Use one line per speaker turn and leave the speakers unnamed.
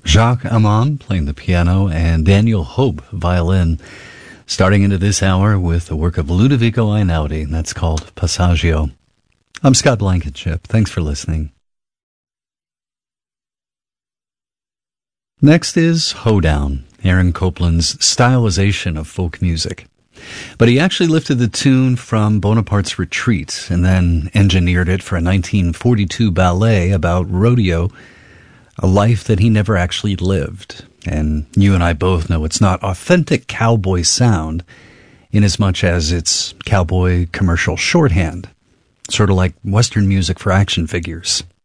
Jacques Amand playing the piano and Daniel Hope violin, starting into this hour with the work of Ludovico Einaudi, and that's called Passaggio. I'm Scott Blankenship. Thanks for listening. Next is Hoedown, Aaron Copland's stylization of folk music. But he actually lifted the tune from Bonaparte's Retreat and then engineered it for a 1942 ballet about rodeo, a life that he never actually lived. And you and I both know it's not authentic cowboy sound inasmuch as it's cowboy commercial shorthand, sort of like Western music for action figures.